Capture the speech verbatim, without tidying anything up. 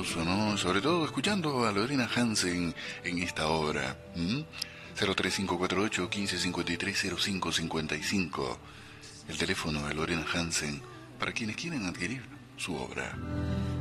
maravilloso, ¿no? Sobre todo escuchando a Lorena Hansen en esta obra. ¿Mm? cero tres cinco cuatro ocho, uno cinco cinco tres, cero cinco cinco cinco. El teléfono de Lorena Hansen para quienes quieren adquirir su obra.